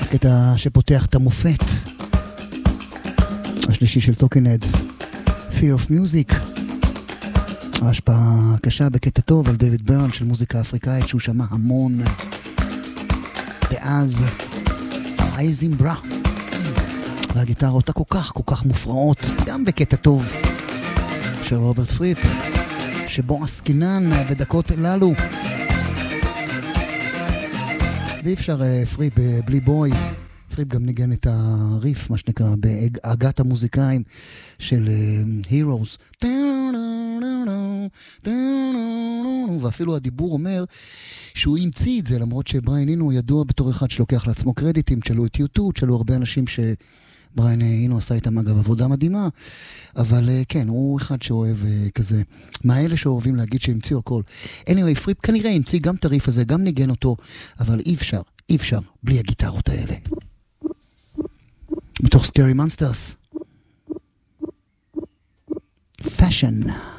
קטע שפותח את המופת השלישי של טוקן הדס, Fear of Music, ההשפעה קשה בקטע טוב על דיוויד ברן של מוזיקה אפריקאית שהוא שמע המון ואז אייזימברה והגיטרות הכל כך מופרעות גם בקטע טוב של רוברט פריפ שבו עסקינן בדקות הללו ואי אפשר פריפ בלי בוי. פריפ גם ניגן את הריף מה שנקרא בהגת המוזיקאים של Heroes ואפילו הדיבור אומר שהוא המציא את זה למרות שבריין אינו ידוע בתור אחד שלוקח לעצמו קרדיטים. תשאלו את יוטו, תשאלו הרבה אנשים שבריין אינו עשה איתם אגב עבודה מדהימה אבל כן הוא אחד שאוהב כזה מהאלה שאוהבים להגיד שהמציאו הכל. anyway פריפ כנראה המציא גם את הריף הזה גם ניגן אותו אבל אי אפשר בלי הגיטרות האלה מתוך Scary Monsters Fashion